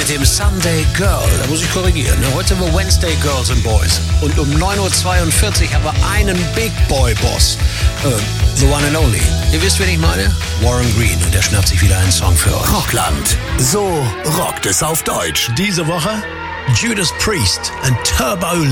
mit dem Sunday Girl. Da muss ich korrigieren. Heute sind wir Wednesday Girls and Boys. Und um 9.42 Uhr haben wir einen Big Boy Boss. The one and only. Ihr wisst, wen ich meine? Warren Green. Und der schnappt sich wieder einen Song für euch. Rockland. So rockt es auf Deutsch. Diese Woche Judas Priest and Turbo